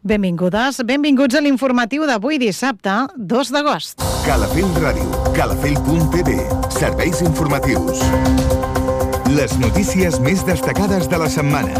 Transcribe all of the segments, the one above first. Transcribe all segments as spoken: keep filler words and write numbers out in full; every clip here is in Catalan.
Benvingudes, benvinguts a l'informatiu d'avui dissabte, dos d'agost. Calafell Ràdio, calafell punt t v, serveis informatius. Les notícies més destacades de la setmana.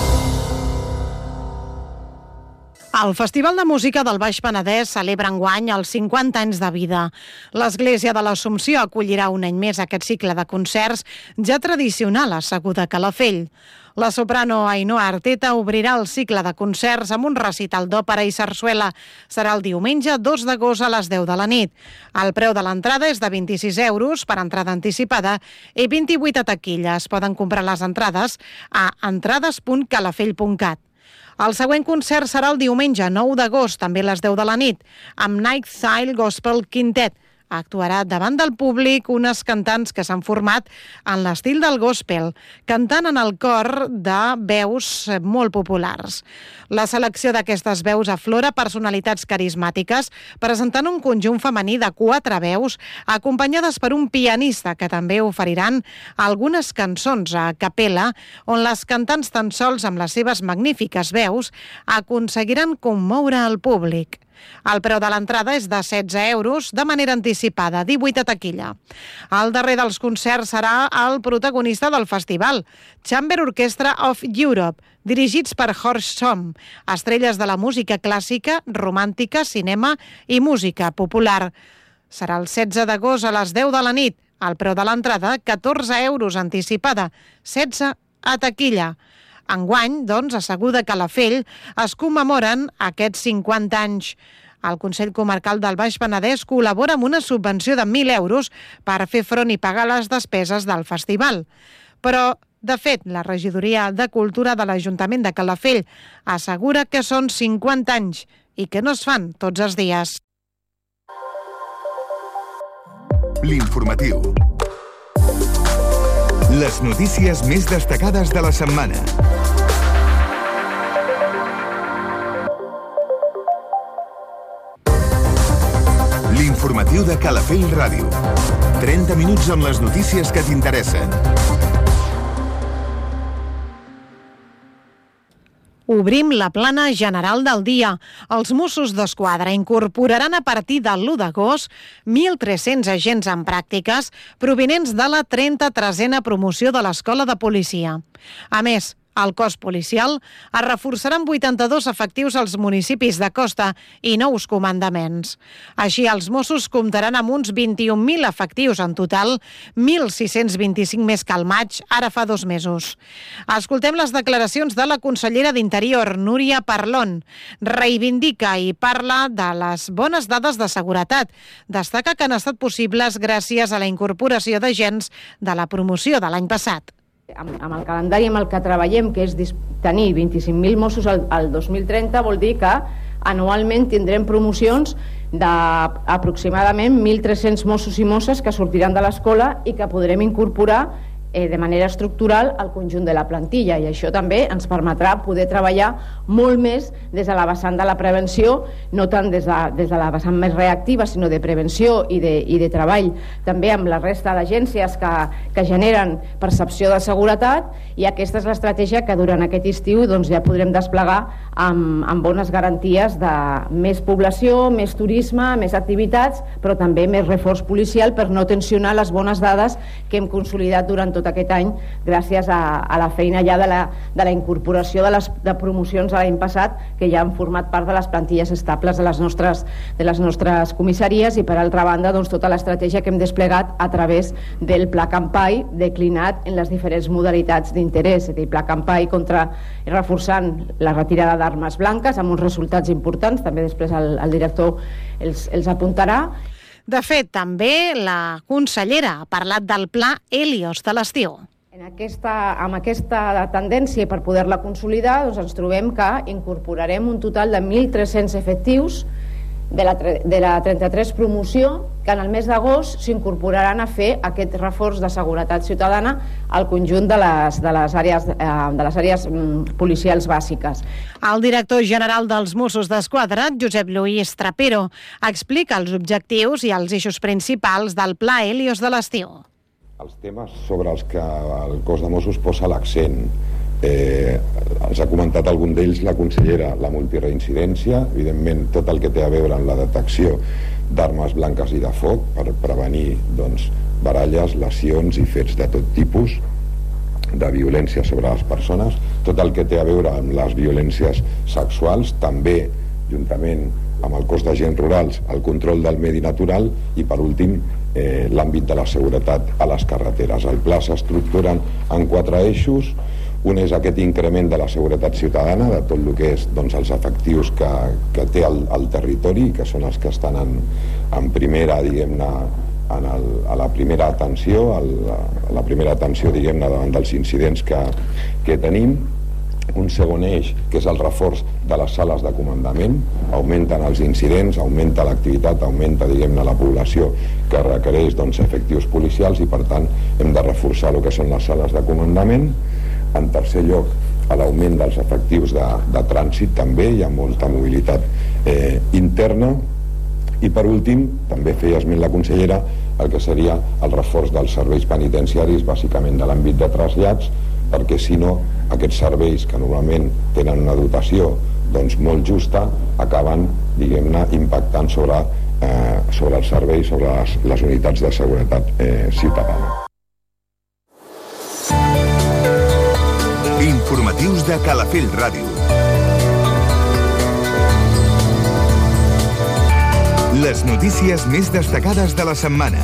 El Festival de Música del Baix Penedès celebra enguany els cinquanta anys de vida. L'Església de l'Assumpció acollirà un any més aquest cicle de concerts ja tradicional asseguda a Calafell. La soprano Ainhoa Arteta obrirà el cicle de concerts amb un recital d'òpera i sarsuela. Serà el diumenge dos d'agost a les deu de la nit. El preu de l'entrada és de vint-i-sis euros per entrada anticipada i vint-i-vuit a taquilla. Es poden comprar les entrades a entrades punt calafell punt cat. El següent concert serà el diumenge nou d'agost, també a les deu de la nit, amb Night Style Gospel Quintet. Actuarà davant del públic unes cantants que s'han format en l'estil del gospel, cantant en el cor de veus molt populars. La selecció d'aquestes veus aflora personalitats carismàtiques, presentant un conjunt femení de quatre veus, acompanyades per un pianista que també oferiran algunes cançons a capella, on les cantants tan sols amb les seves magnífiques veus aconseguiran commoure el públic. El preu de l'entrada és de setze euros, de manera anticipada, divuit a taquilla. El darrer dels concerts serà el protagonista del festival, Chamber Orchestra of Europe, dirigits per Horst Somm, estrelles de la música clàssica, romàntica, cinema i música popular. Serà el setze d'agost a les deu de la nit. El preu de l'entrada, catorze euros anticipada, setze a taquilla. Enguany, doncs, asseguda a Calafell, es commemoren aquests cinquanta anys. El Consell Comarcal del Baix Penedès col·labora amb una subvenció de mil euros per fer front i pagar les despeses del festival. Però, de fet, la Regidoria de Cultura de l'Ajuntament de Calafell assegura que són cinquanta anys i que no es fan tots els dies. L'informatiu. Les notícies més destacades de la setmana. L'informatiu de Calafell Ràdio. trenta minuts amb les notícies que t'interessen. Obrim la plana general del dia. Els Mossos d'Esquadra incorporaran a partir de l'u d'agost mil tres-cents agents en pràctiques provinents de la trenta-tresena promoció de l'Escola de Policia. A més, el cos policial es reforçarà amb vuitanta-dos efectius als municipis de costa i nous comandaments. Així, els Mossos comptaran amb uns vint-i-un mil efectius en total, mil sis-cents vint-i-cinc més que al maig, ara fa dos mesos. Escoltem les declaracions de la consellera d'Interior, Núria Parlon. Reivindica i parla de les bones dades de seguretat. Destaca que han estat possibles gràcies a la incorporació d'agents de la promoció de l'any passat. Amb, amb el calendari amb el que treballem, que és tenir vint-i-cinc mil Mossos al, al dos mil trenta, vol dir que anualment tindrem promocions d'aproximadament mil tres-cents Mossos i Mosses que sortiran de l'escola i que podrem incorporar eh, de manera estructural al conjunt de la plantilla, i això també ens permetrà poder treballar molt més des de la vessant de la prevenció, no tant des de, des de la vessant més reactiva, sinó de prevenció i de, i de treball també amb la resta d'agències que, que generen percepció de seguretat, i aquesta és l'estratègia que durant aquest estiu doncs, ja podrem desplegar amb, amb bones garanties de més població, més turisme, més activitats, però també més reforç policial per no tensionar les bones dades que hem consolidat durant tot aquest any gràcies a, a la feina ja de la, de la incorporació de les de promocions de l'any passat, que ja han format part de les plantilles estables de les nostres, de les nostres comissaries, i per altra banda doncs, tota l'estratègia que hem desplegat a través del Pla Campai declinat en les diferents modalitats d'interès, és a dir, Pla Campai contra reforçant la retirada d'armes blanques amb uns resultats importants, també després el, el director els, els apuntarà. De fet, també la consellera ha parlat del Pla Helios de l'estiu. En aquesta, amb aquesta tendència, per poder-la consolidar, doncs ens trobem que incorporarem un total de mil tres-cents efectius de la, de la trenta-tres promoció, que en el mes d'agost s'incorporaran a fer aquest reforç de seguretat ciutadana al conjunt de les, de les àrees, eh, de les àrees mm, policials bàsiques. El director general dels Mossos d'Esquadra, Josep Lluís Trapero, explica els objectius i els eixos principals del Pla Helios de l'estiu. Els temes sobre els que el cos de Mossos posa l'accent Eh, els ha comentat algun d'ells la consellera, la multireincidència, evidentment tot el que té a veure amb la detecció d'armes blanques i de foc per prevenir doncs, baralles, lesions i fets de tot tipus de violència sobre les persones, tot el que té a veure amb les violències sexuals, també juntament amb el cos d'agents rurals, el control del medi natural i per últim eh, l'àmbit de la seguretat a les carreteres. El pla s'estructura en quatre eixos. Un és aquest increment de la seguretat ciutadana, de tot el que és doncs, els efectius que, que té el, el territori, que són els que estan en, en primera, diguem-ne, en el, a la primera atenció, el, a la primera atenció, diguem-ne, davant dels incidents que, que tenim. Un segon eix, que és el reforç de les sales de comandament. Augmenten els incidents, augmenta l'activitat, augmenta, diguem-ne, la població que requereix doncs, efectius policials i, per tant, hem de reforçar el que són les sales de comandament. En tercer lloc, a l'augment dels efectius de, de trànsit també, hi ha molta mobilitat eh, interna. I per últim, també feia esment la consellera, el que seria el reforç dels serveis penitenciaris, bàsicament de l'àmbit de trasllats, perquè si no, aquests serveis que normalment tenen una dotació doncs, molt justa, acaben, diguem-ne, impactant sobre, eh, sobre els serveis, sobre les, les unitats de seguretat eh, ciutadana. Informatius de Calafell Ràdio. Les notícies més destacades de la setmana.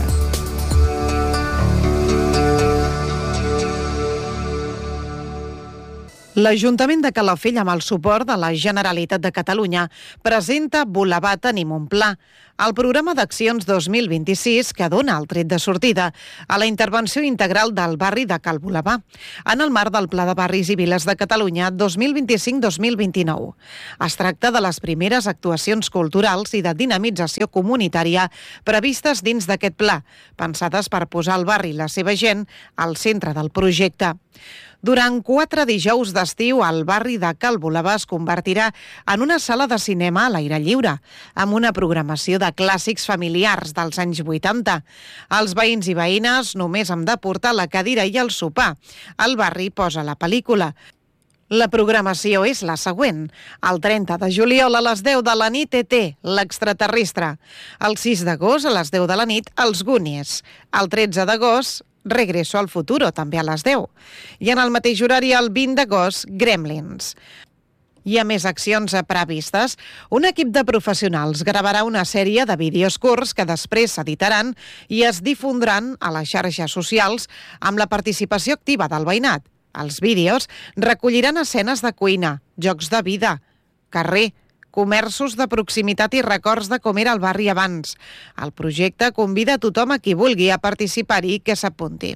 L'Ajuntament de Calafell, amb el suport de la Generalitat de Catalunya, presenta Boulevard Tenim un Pla, el programa d'accions dos mil vint-i-sis que dona el tret de sortida a la intervenció integral del barri de Cal Boulevard, en el marc del Pla de Barris i Viles de Catalunya dos mil vint-i-cinc dos mil vint-i-nou. Es tracta de les primeres actuacions culturals i de dinamització comunitària previstes dins d'aquest pla, pensades per posar el barri i la seva gent al centre del projecte. Durant quatre dijous d'estiu, el barri de Cal Boulevard es convertirà en una sala de cinema a l'aire lliure, amb una programació de clàssics familiars dels anys vuitanta. Els veïns i veïnes només han de portar la cadira i el sopar. El barri posa la pel·lícula. La programació és la següent. El trenta de juliol a les deu de la nit E T, l'extraterrestre. El sis d'agost a les deu de la nit, Els Goonies. El tretze d'agost, Regreso al futuro, també a les deu. I en el mateix horari, el vint d'agost, Gremlins. Hi ha més accions previstes. Un equip de professionals gravarà una sèrie de vídeos curts que després s'editaran i es difondran a les xarxes socials amb la participació activa del veïnat. Els vídeos recolliran escenes de cuina, jocs de vida, carrer, comerços de proximitat i records de com era el barri abans. El projecte convida a tothom a qui vulgui a participar-hi que s'apunti.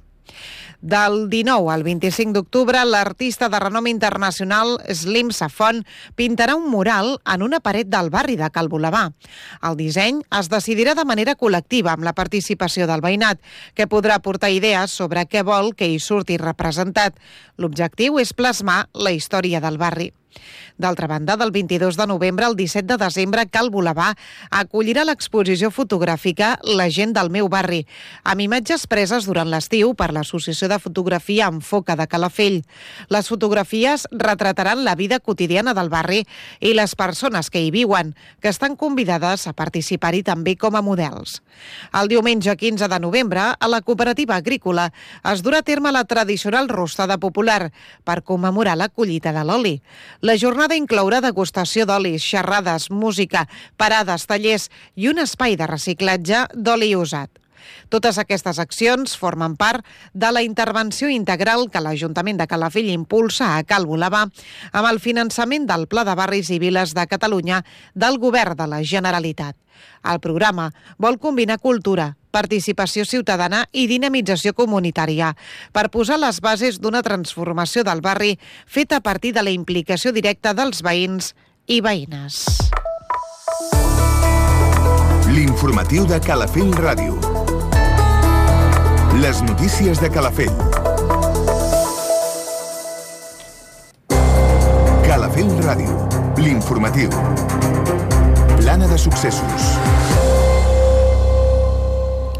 Del dinou al vint-i-cinc d'octubre, l'artista de renom internacional Slim Safon pintarà un mural en una paret del barri de Cal Boulevard. El disseny es decidirà de manera col·lectiva amb la participació del veïnat, que podrà aportar idees sobre què vol que hi surti representat. L'objectiu és plasmar la història del barri. D'altra banda, del vint-i-dos de novembre al disset de desembre, Cal Boulevard acollirà l'exposició fotogràfica La gent del meu barri, amb imatges preses durant l'estiu per l'Associació de Fotografia Enfoca de Calafell. Les fotografies retrataran la vida quotidiana del barri i les persones que hi viuen, que estan convidades a participar-hi també com a models. El diumenge quinze de novembre, a la cooperativa agrícola, es durà a terme la tradicional rostada popular per commemorar la collita de l'oli. La jornada inclourà degustació d'olis, xerrades, música, parades, tallers i un espai de reciclatge d'oli usat. Totes aquestes accions formen part de la intervenció integral que l'Ajuntament de Calafell impulsa a Cal Boulevard amb el finançament del Pla de Barris i Viles de Catalunya del Govern de la Generalitat. El programa vol combinar cultura, participació ciutadana i dinamització comunitària per posar les bases d'una transformació del barri feta a partir de la implicació directa dels veïns i veïnes. L'informatiu de Calafell Ràdio. Les notícies de Calafell. Calafell Ràdio. L'informatiu. Plana de successos.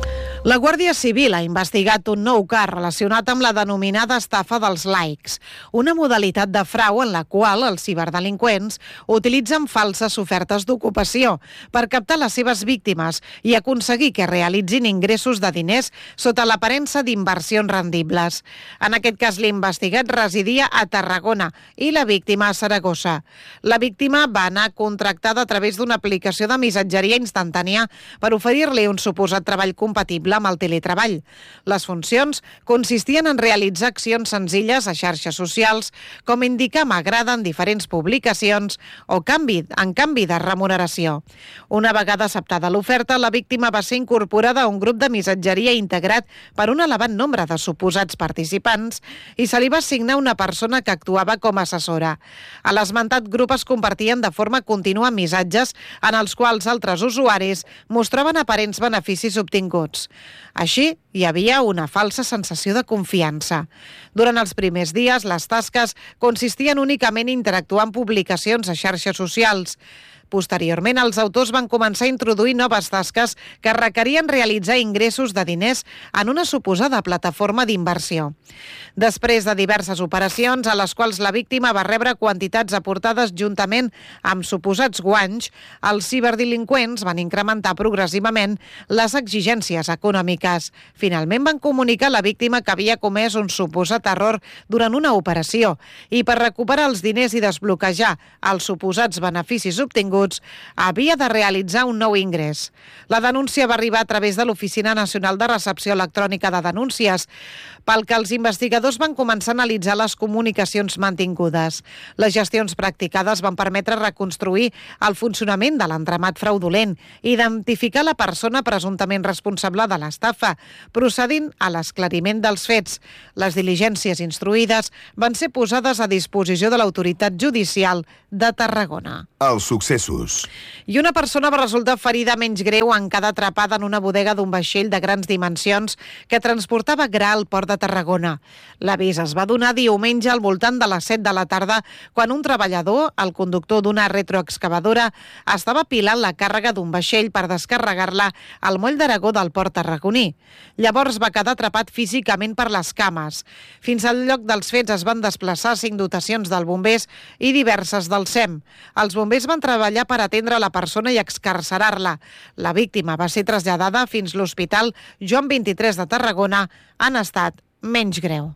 La Guàrdia Civil ha investigat un nou cas relacionat amb la denominada estafa dels likes, una modalitat de frau en la qual els ciberdelinqüents utilitzen falses ofertes d'ocupació per captar les seves víctimes i aconseguir que realitzin ingressos de diners sota l'aparença d'inversions rendibles. En aquest cas, l'investigat residia a Tarragona i la víctima a Saragossa. La víctima va anar contractada a través d'una aplicació de missatgeria instantània per oferir-li un suposat treball compatible amb el teletreball. Les funcions consistien en realitzar accions senzilles a xarxes socials, com indicar m'agrada en diferents publicacions o canvi, en canvi de remuneració. Una vegada acceptada l'oferta, la víctima va ser incorporada a un grup de missatgeria integrat per un elevat nombre de suposats participants i se li va assignar una persona que actuava com a assessora. A l'esmentat grup es compartien de forma contínua missatges en els quals altres usuaris mostraven aparents beneficis obtinguts. Així, hi havia una falsa sensació de confiança. Durant els primers dies, les tasques consistien únicament en interactuar amb publicacions a xarxes socials. Posteriorment, els autors van començar a introduir noves tasques que requerien realitzar ingressos de diners en una suposada plataforma d'inversió. Després de diverses operacions, a les quals la víctima va rebre quantitats aportades juntament amb suposats guanys, els ciberdelinqüents van incrementar progressivament les exigències econòmiques. Finalment van comunicar a la víctima que havia comès un suposat error durant una operació i per recuperar els diners i desbloquejar els suposats beneficis obtinguts havia de realitzar un nou ingrés. La denúncia va arribar a través de l'Oficina Nacional de Recepció Electrònica de Denúncies, pel que els investigadors van començar a analitzar les comunicacions mantingudes. Les gestions practicades van permetre reconstruir el funcionament de l'entramat fraudulent i identificar la persona presumptament responsable de l'estafa, procedint a l'esclariment dels fets. Les diligències instruïdes van ser posades a disposició de l'autoritat judicial de Tarragona. Els successos. I una persona va resultar ferida menys greu en quedar atrapada en una bodega d'un vaixell de grans dimensions que transportava gra al port de Tarragona. L'avís es va donar diumenge al voltant de les set de la tarda, quan un treballador, el conductor d'una retroexcavadora, estava pilant la càrrega d'un vaixell per descarregar-la al moll d'Aragó del port tarragoní. Llavors va quedar atrapat físicament per les cames. Fins al lloc dels fets es van desplaçar cinc dotacions del bombers i diverses del S E M. Els bombers van treballar per atendre la persona i excarcerar-la. La víctima va ser traslladada fins a l'Hospital Joan vint-i-tres de Tarragona en estat menys greu.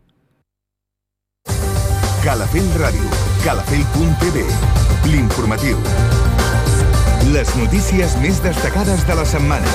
Calafell Ràdio, calafell punt t v, l'informatiu. Les notícies més destacades de la setmana.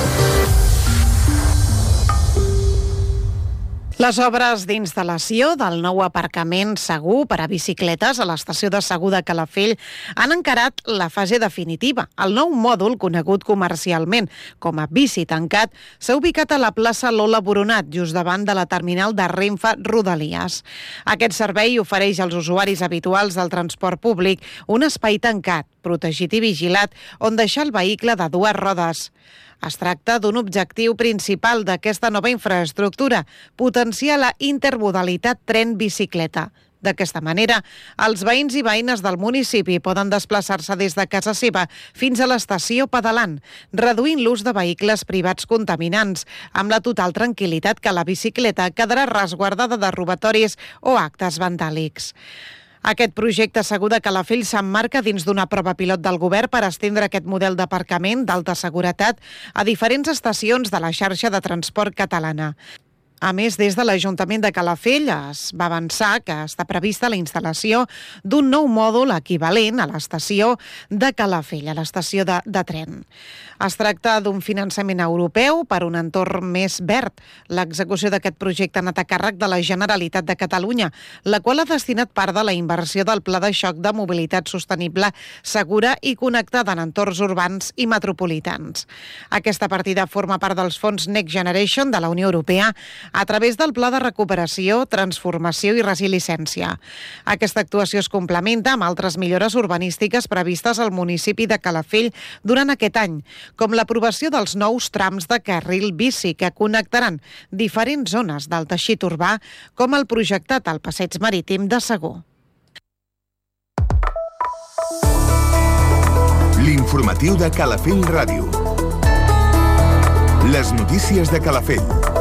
Les obres d'instal·lació del nou aparcament segur per a bicicletes a l'estació de Segur de Calafell han encarat la fase definitiva. El nou mòdul, conegut comercialment com a bici tancat, s'ha ubicat a la plaça Lola Boronat, just davant de la terminal de Renfe Rodalies. Aquest servei ofereix als usuaris habituals del transport públic un espai tancat, protegit i vigilat, on deixar el vehicle de dues rodes. Es tracta d'un objectiu principal d'aquesta nova infraestructura, potenciar la intermodalitat tren-bicicleta. D'aquesta manera, els veïns i veïnes del municipi poden desplaçar-se des de casa seva fins a l'estació pedalant, reduint l'ús de vehicles privats contaminants, amb la total tranquil·litat que la bicicleta quedarà resguardada de robatoris o actes vandàlics. Aquest projecte Segur de Calafell s'emmarca dins d'una prova pilot del govern per estendre aquest model d'aparcament d'alta seguretat a diferents estacions de la xarxa de transport catalana. A més, des de l'Ajuntament de Calafell es va avançar que està prevista la instal·lació d'un nou mòdul equivalent a l'estació de Calafell, a l'estació de, de tren. Es tracta d'un finançament europeu per un entorn més verd. L'execució d'aquest projecte ha anat a càrrec de la Generalitat de Catalunya, la qual ha destinat part de la inversió del Pla de Xoc de Mobilitat Sostenible, Segura i Connectada en entorns urbans i metropolitans. Aquesta partida forma part dels fons Next Generation de la Unió Europea a través del Pla de Recuperació, Transformació i Resiliència. Aquesta actuació es complementa amb altres millores urbanístiques previstes al municipi de Calafell durant aquest any, com l'aprovació dels nous trams de carril bici que connectaran diferents zones del teixit urbà, com el projectat al Passeig Marítim de Segur. L'informatiu de Calafell Ràdio. Les notícies de Calafell.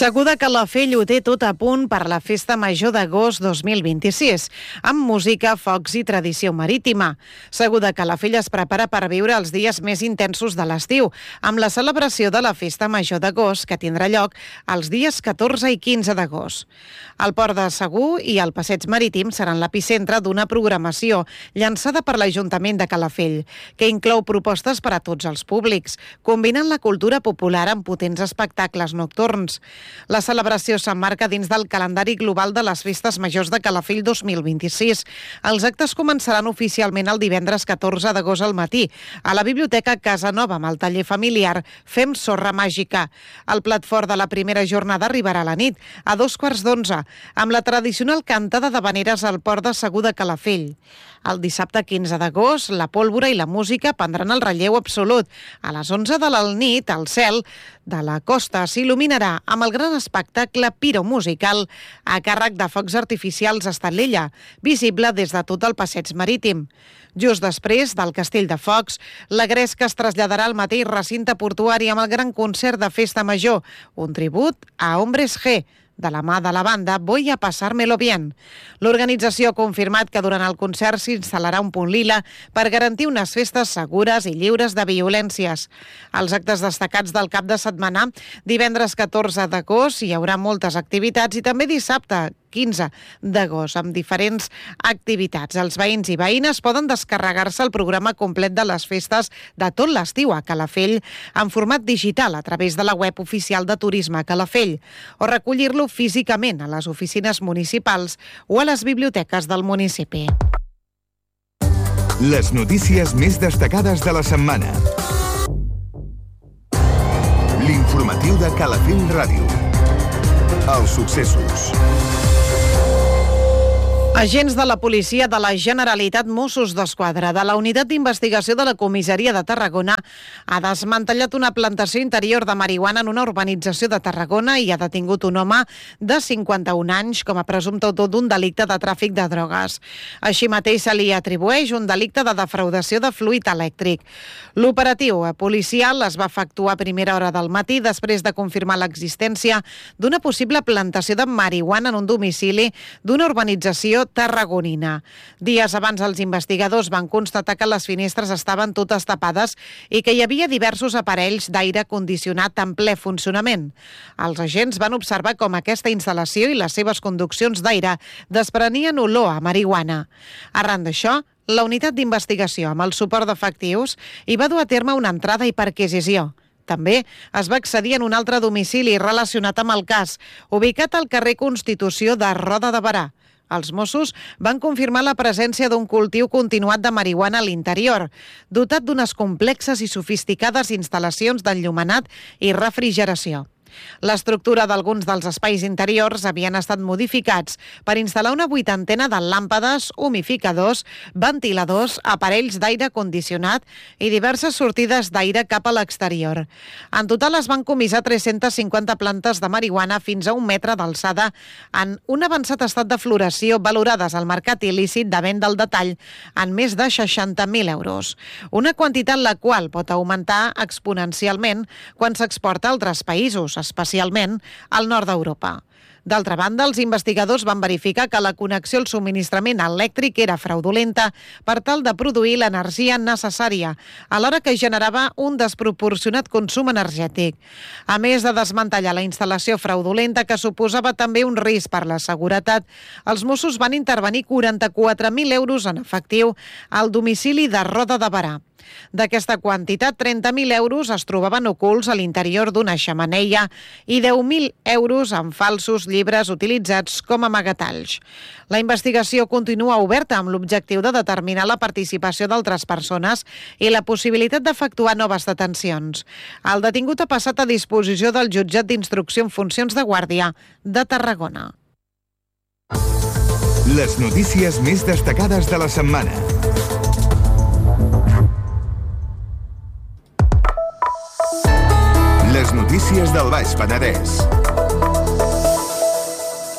Segur de Calafell ho té tot a punt per la Festa Major d'agost dos mil vint-i-sis, amb música, focs i tradició marítima. Segur de Calafell es prepara per viure els dies més intensos de l'estiu, amb la celebració de la Festa Major d'agost, que tindrà lloc els dies catorze i quinze d'agost. El Port de Segur i el Passeig Marítim seran l'epicentre d'una programació llançada per l'Ajuntament de Calafell, que inclou propostes per a tots els públics, combinant la cultura popular amb potents espectacles nocturns. La celebració s'emmarca dins del calendari global de les Festes Majors de Calafell dos mil vint-i-sis. Els actes començaran oficialment el divendres catorze d'agost al matí, a la Biblioteca Casa Nova, amb el taller familiar Fem Sorra Màgica. El plat fort de la primera jornada arribarà a la nit, a dos quarts d'onze, amb la tradicional cantada d'havaneres al Port de Segur de Calafell. El dissabte quinze d'agost, la pólvora i la música prendran el relleu absolut. A les onze de la nit, el cel de la costa s'il·luminarà amb el gran espectacle piromusical a càrrec de focs artificials a Estalella, visible des de tot el passeig marítim. Just després del Castell de Focs, la gresca es traslladarà al mateix recinte portuari amb el gran concert de Festa Major, un tribut a Hombres G, de la mà de la banda Voy a pasármelo bien. L'organització ha confirmat que durant el concert s'instal·larà un punt lila per garantir unes festes segures i lliures de violències. Als actes destacats del cap de setmana, divendres catorze d'agost hi haurà moltes activitats i també dissabte quinze d'agost, amb diferents activitats. Els veïns i veïnes poden descarregar-se el programa complet de les festes de tot l'estiu a Calafell en format digital a través de la web oficial de Turisme Calafell o recollir-lo físicament a les oficines municipals o a les biblioteques del municipi. Les notícies més destacades de la setmana. L'informatiu de Calafell Ràdio. Els successos. Agents de la policia de la Generalitat, Mossos d'Esquadra, de la Unitat d'Investigació de la Comissaria de Tarragona, ha desmantellat una plantació interior de marihuana en una urbanització de Tarragona i ha detingut un home de cinquanta-un anys com a presumpte autor d'un delicte de tràfic de drogues. Així mateix se li atribueix un delicte de defraudació de fluid elèctric. L'operatiu policial es va efectuar a primera hora del matí després de confirmar l'existència d'una possible plantació de marihuana en un domicili d'una urbanització tarragonina. Dies abans els investigadors van constatar que les finestres estaven totes tapades i que hi havia diversos aparells d'aire condicionat en ple funcionament. Els agents van observar com aquesta instal·lació i les seves conduccions d'aire desprenien olor a marihuana. Arran d'això, la unitat d'investigació, amb el suport d'efectius, hi va dur a terme una entrada i perquisició. També es va accedir en un altre domicili relacionat amb el cas, ubicat al carrer Constitució de Roda de Berà. Els Mossos van confirmar la presència d'un cultiu continuat de marihuana a l'interior, dotat d'unes complexes i sofisticades instal·lacions d'enllumenat i refrigeració. L'estructura d'alguns dels espais interiors havien estat modificats per instal·lar una vuitantena de làmpades, humificadors, ventiladors, aparells d'aire condicionat i diverses sortides d'aire cap a l'exterior. En total es van comissar tres-centes cinquanta plantes de marihuana fins a un metre d'alçada en un avançat estat de floració, valorades al mercat il·lícit de venda al detall en més de seixanta mil euros. Una quantitat la qual pot augmentar exponencialment quan s'exporta a altres països, especialment al nord d'Europa. D'altra banda, els investigadors van verificar que la connexió al subministrament elèctric era fraudulenta per tal de produir l'energia necessària, alhora que generava un desproporcionat consum energètic. A més de desmantellar la instal·lació fraudulenta, que suposava també un risc per la seguretat, els Mossos van intervenir quaranta-quatre mil euros en efectiu al domicili de Roda de Berà. D'aquesta quantitat, trenta mil euros es trobaven ocults a l'interior d'una xemeneia i deu mil euros en falsos llibres utilitzats com a amagatalls. La investigació continua oberta amb l'objectiu de determinar la participació d'altres persones i la possibilitat d'efectuar noves detencions. El detingut ha passat a disposició del jutjat d'instrucció en funcions de guàrdia de Tarragona. Les notícies més destacades de la setmana. Les notícies del Baix Penedès.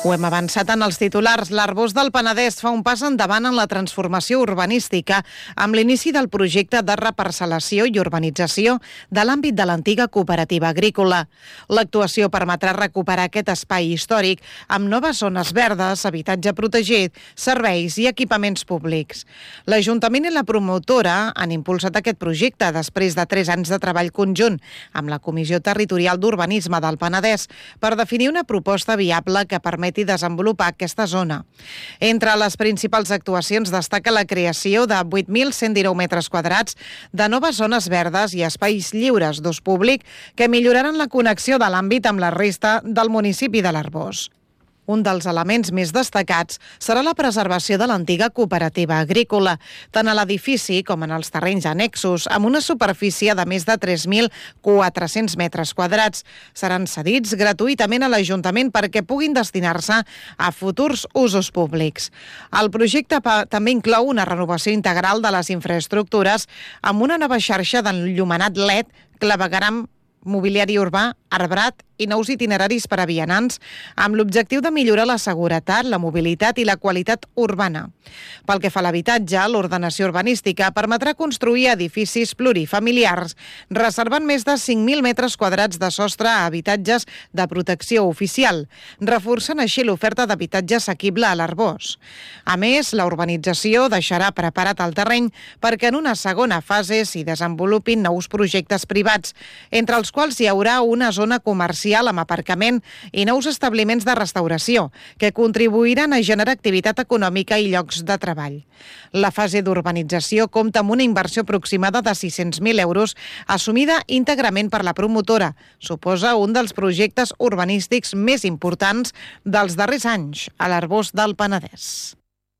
Ho hem avançat en els titulars. L'Arboç del Penedès fa un pas endavant en la transformació urbanística amb l'inici del projecte de reparcel·lació i urbanització de l'àmbit de l'antiga cooperativa agrícola. L'actuació permetrà recuperar aquest espai històric amb noves zones verdes, habitatge protegit, serveis i equipaments públics. L'Ajuntament i la promotora han impulsat aquest projecte després de tres anys de treball conjunt amb la Comissió Territorial d'Urbanisme del Penedès per definir una proposta viable que permet i desenvolupar aquesta zona. Entre les principals actuacions destaca la creació de vuit mil cent dinou metres quadrats de noves zones verdes i espais lliures d'ús públic que milloraran la connexió de l'àmbit amb la resta del municipi de l'Arboç. Un dels elements més destacats serà la preservació de l'antiga cooperativa agrícola, tant a l'edifici com en els terrenys annexos, amb una superfície de més de tres mil quatre-cents metres quadrats. Seran cedits gratuïtament a l'Ajuntament perquè puguin destinar-se a futurs usos públics. El projecte també inclou una renovació integral de les infraestructures amb una nova xarxa d'enllumenat L E D, clavegueram, mobiliari urbà, arbrat i nous itineraris per a vianants amb l'objectiu de millorar la seguretat, la mobilitat i la qualitat urbana. Pel que fa a l'habitatge, l'ordenació urbanística permetrà construir edificis plurifamiliars, reservant més de cinc mil metres quadrats de sostre a habitatges de protecció oficial, reforçant així l'oferta d'habitatge assequible a l'Arboç. A més, la urbanització deixarà preparat el terreny perquè en una segona fase s'hi desenvolupin nous projectes privats, entre els quals hi haurà una zona comercial amb aparcament i nous establiments de restauració, que contribuiran a generar activitat econòmica i llocs de treball. La fase d'urbanització compta amb una inversió aproximada de sis-cents mil euros assumida íntegrament per la promotora. Suposa un dels projectes urbanístics més importants dels darrers anys a l'Arboç del Penedès.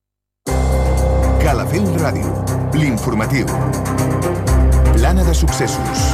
Calafell Ràdio, l'informatiu. Plana de successos.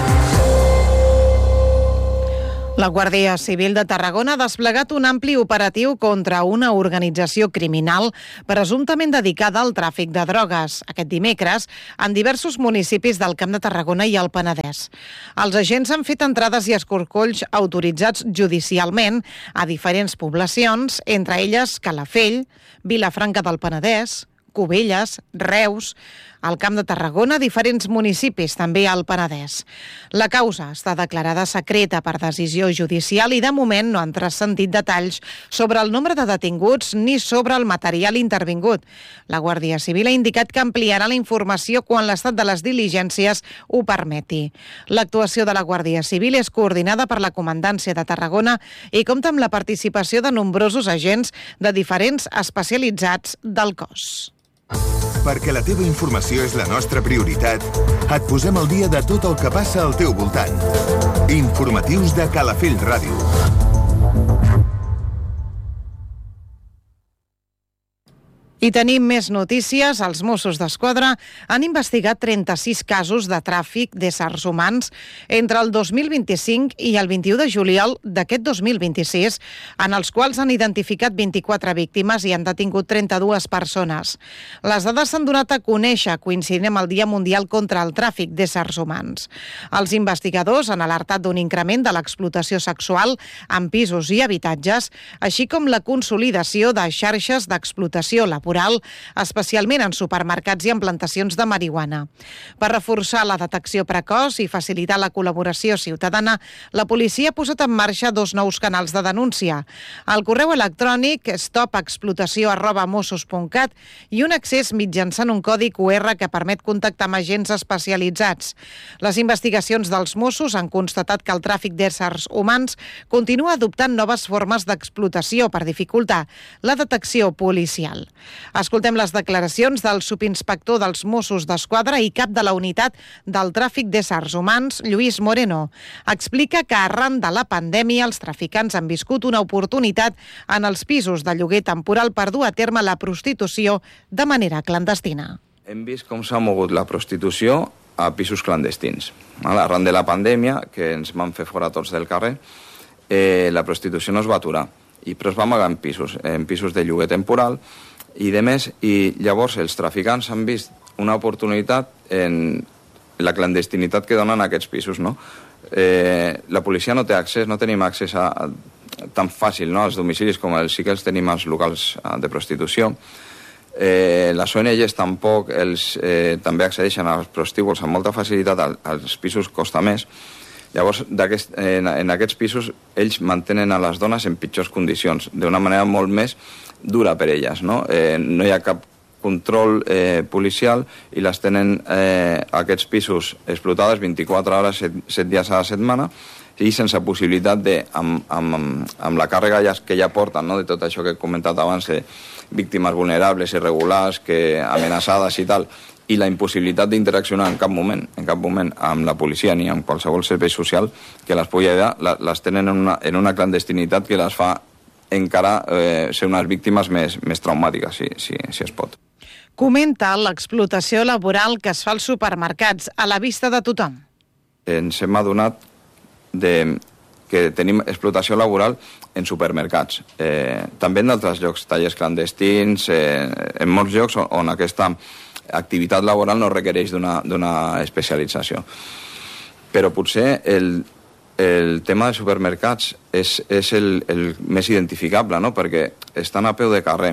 La Guàrdia Civil de Tarragona ha desplegat un ampli operatiu contra una organització criminal presumptament dedicada al tràfic de drogues, aquest dimecres, en diversos municipis del Camp de Tarragona i el Penedès. Els agents han fet entrades i escorcolls autoritzats judicialment a diferents poblacions, entre elles Calafell, Vilafranca del Penedès, Cubelles, Reus, al Camp de Tarragona, diferents municipis, també al Penedès. La causa està declarada secreta per decisió judicial i de moment no han transcendit detalls sobre el nombre de detinguts ni sobre el material intervingut. La Guàrdia Civil ha indicat que ampliarà la informació quan l'estat de les diligències ho permeti. L'actuació de la Guàrdia Civil és coordinada per la Comandància de Tarragona i compta amb la participació de nombrosos agents de diferents especialitzats del cos. Perquè la teva informació és la nostra prioritat, et posem al dia de tot el que passa al teu voltant. Informatius de Calafell Ràdio. I tenim més notícies. Els Mossos d'Esquadra han investigat trenta-sis casos de tràfic d'éssers humans entre el dos mil vint-i-cinc i el vint-i-u de juliol d'aquest dos mil vint-i-sis, en els quals han identificat vint-i-quatre víctimes i han detingut trenta-dues persones. Les dades s'han donat a conèixer coincidint amb el Dia Mundial contra el Tràfic d'éssers humans. Els investigadors han alertat d'un increment de l'explotació sexual en pisos i habitatges, així com la consolidació de xarxes d'explotació laboral, especialment en supermercats i en plantacions de marihuana. Per reforçar la detecció precoç i facilitar la col·laboració ciutadana, la policia ha posat en marxa dos nous canals de denúncia: el correu electrònic stopexplotació arroba mossos punt cat i un accés mitjançant un codi cu erre que permet contactar amb agents especialitzats. Les investigacions dels Mossos han constatat que el tràfic d'éssers humans continua adoptant noves formes d'explotació per dificultar la detecció policial. Escoltem les declaracions del subinspector dels Mossos d'Esquadra i cap de la unitat del tràfic d'éssers humans, Lluís Moreno. Explica que arran de la pandèmia els traficants han viscut una oportunitat en els pisos de lloguer temporal per dur a terme la prostitució de manera clandestina. Hem vist com s'ha mogut la prostitució a pisos clandestins. Arran de la pandèmia, que ens van fer fora tots del carrer, eh, la prostitució no es va aturar, i però es va amagar en pisos, en pisos de lloguer temporal, i de més, i llavors els traficants han vist una oportunitat en la clandestinitat que donen aquests pisos, no? Eh, la policia no té accés, no tenim accés a, tan fàcil, no?, els domicilis com els sí que els tenim als locals de prostitució. Eh, les O N Ges tampoc els, eh, també accedeixen als prostíbuls amb molta facilitat, als pisos costa més. Llavors, en, en aquests pisos, ells mantenen a les dones en pitjors condicions, d'una manera molt més dura per elles, no? Eh, no hi ha cap control eh, policial i les tenen eh, aquests pisos explotades vint-i-quatre hores, set dies a la setmana, i sense possibilitat de, amb, amb, amb la càrrega ja, que ja porten, no?, de tot això que he comentat abans, de víctimes vulnerables, irregulars, que amenaçades i tal, i la impossibilitat d'interaccionar en cap moment, en cap moment amb la policia ni amb qualsevol servei social que les pugui ajudar, les tenen en una, en una clandestinitat que les fa encara eh, ser unes víctimes més, més traumàtiques, si, si, si es pot. Comenta l'explotació laboral que es fa als supermercats a la vista de tothom. Ens hem adonat de que tenim explotació laboral en supermercats. Eh, també en d'altres llocs, tallers clandestins, eh, en molts llocs on, on aquesta activitat laboral no requereix d'una especialització. Però potser el, el tema de supermercats és, és el, el més identificable, no?, perquè estan a peu de carrer.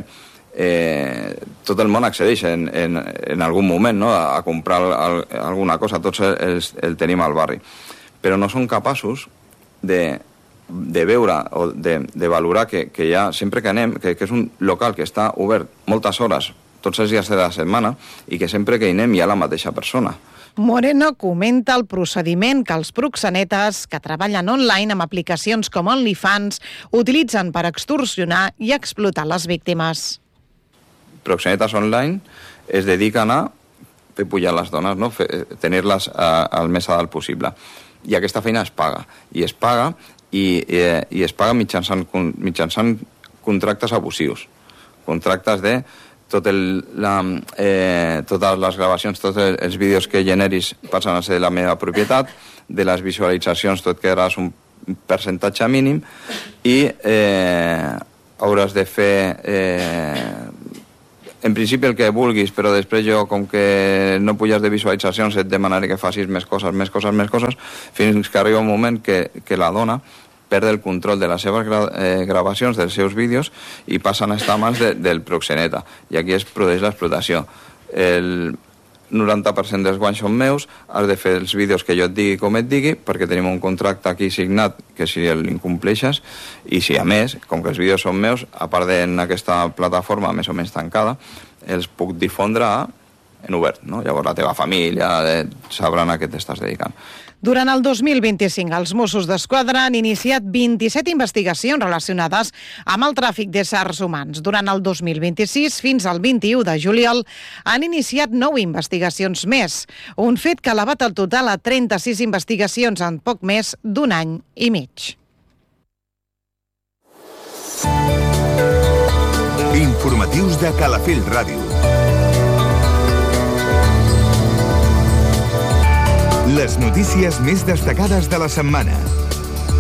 Eh, tot el món accedeix en, en, en algun moment, no?, a, a comprar al, alguna cosa, tots els, el tenim al barri. Però no són capaços de, de veure o de, de valorar que, que ja, sempre que anem, que, que és un local que està obert moltes hores, tots els dies de la setmana, i que sempre que hi anem hi ha la mateixa persona. Moreno comenta el procediment que els proxenetes que treballen online amb aplicacions com OnlyFans utilitzen per extorsionar i explotar les víctimes. Proxenetes online es dediquen a fer pujar les dones, no?, tenir-les al més a dalt possible. I aquesta feina es paga. I es paga, i, i, i es paga mitjançant, mitjançant contractes abusius. Contractes de tot el, la, eh, totes les gravacions, tots els vídeos que generis passen a ser de la meva propietat, de les visualitzacions tot quedaràs un percentatge mínim i eh, hauràs de fer eh, en principi el que vulguis, però després jo, com que no puges de visualitzacions, et demanaré que facis més coses, més coses, més coses, fins que arriba un moment que, que la dona perd el control de les seves gra eh, gravacions, dels seus vídeos, i passen a estar a mans de, del proxeneta. I aquí es produeix l'explotació. El noranta per cent dels guanys són meus, has de fer els vídeos que jo et digui com et digui, perquè tenim un contracte aquí signat que si l'incompleixes, i si a més, com que els vídeos són meus, a part d'en aquesta plataforma més o menys tancada, els puc difondre en obert, no? Llavors la teva família eh, sabran a què t'estàs dedicant. Durant el dos mil vint-i-cinc, els Mossos d'Esquadra han iniciat vint-i-set investigacions relacionades amb el tràfic d'éssers humans. Durant el dos mil vint-i-sis, fins al vint-i-u de juliol, han iniciat nou investigacions més, un fet que ha elevat el total a trenta-sis investigacions en poc més d'un any i mig. Informatius de Calafell Ràdio. Les notícies més destacades de la setmana.